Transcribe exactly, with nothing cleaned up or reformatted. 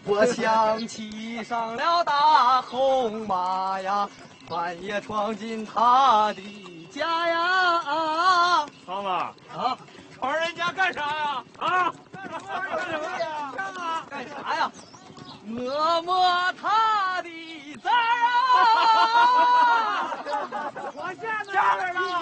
我想骑上了大红马呀，半夜闯进他的家呀。 汤子啊， 闯人家干啥呀？啊， 干什么呀？干啊？干啥呀？摸摸他的字儿啊！ 我下下边了。